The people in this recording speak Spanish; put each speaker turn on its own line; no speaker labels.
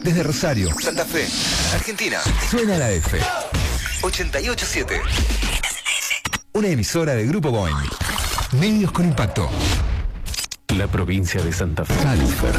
Desde Rosario, Santa Fe, Argentina. Suena la F. 88.7. Una emisora de Grupo Boeing. Medios con impacto.
La provincia de Santa Fe.
Salfer.